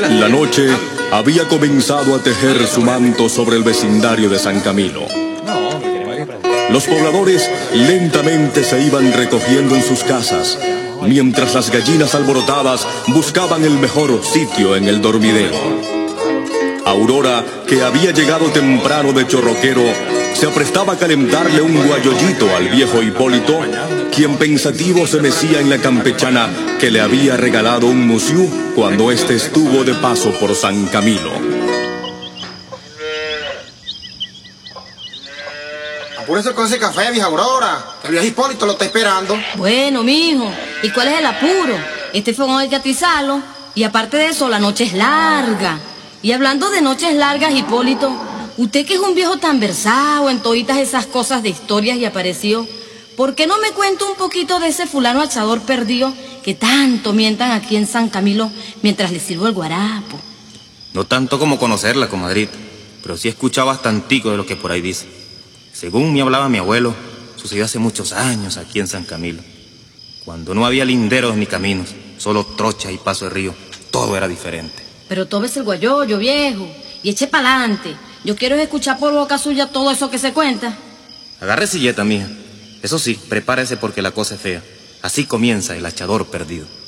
La noche había comenzado a tejer su manto sobre el vecindario de San Camilo. Los pobladores lentamente se iban recogiendo en sus casas, mientras las gallinas alborotadas buscaban el mejor sitio en el dormidero. Aurora, que había llegado temprano de Chorroquero, se aprestaba a calentarle un guayollito al viejo Hipólito, quien pensativo se mecía en la campechana que le había regalado un musiú cuando éste estuvo de paso por San Camilo. Apúrese con ese café, vieja Aurora, que el viejo Hipólito lo está esperando. Bueno, mijo, ¿y cuál es el apuro? Este fogón hay que atizarlo, y aparte de eso, la noche es larga. Y hablando de noches largas, Hipólito, usted que es un viejo tan versado en toditas esas cosas de historias y apareció, ¿por qué no me cuenta un poquito de ese fulano alzador perdido que tanto mientan aquí en San Camilo mientras le sirvo el guarapo? No tanto como conocerla, comadrita, pero sí he escuchado bastantico de lo que por ahí dice. Según me hablaba mi abuelo, sucedió hace muchos años aquí en San Camilo, cuando no había linderos ni caminos, solo trochas y paso de río, todo era diferente. Pero tómese el guayoyo, viejo, y eche pa'lante. Yo quiero escuchar por boca suya todo eso que se cuenta. Agarre silleta, mija. Eso sí, prepárese porque la cosa es fea. Así comienza el hachador perdido.